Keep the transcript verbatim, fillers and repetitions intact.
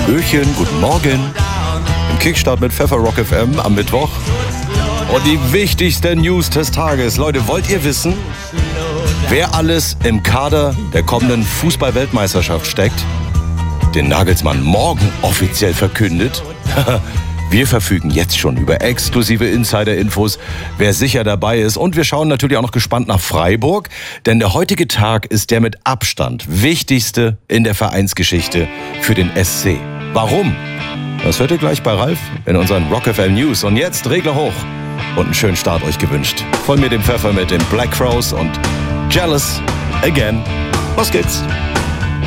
Hallöchen, guten Morgen. Im Kickstart mit Pfefferrock F M am Mittwoch. Und die wichtigste News des Tages. Leute, wollt ihr wissen, wer alles im Kader der kommenden Fußball-Weltmeisterschaft steckt? Den Nagelsmann morgen offiziell verkündet. Wir verfügen jetzt schon über exklusive Insider-Infos, wer sicher dabei ist. Und wir schauen natürlich auch noch gespannt nach Freiburg. Denn der heutige Tag ist der mit Abstand wichtigste in der Vereinsgeschichte für den S C. Warum? Das hört ihr gleich bei Ralf in unseren Rock F M News. Und jetzt Regler hoch und einen schönen Start euch gewünscht. Voll mir dem Pfeffer mit den Black Crows und Jealous Again. Los geht's!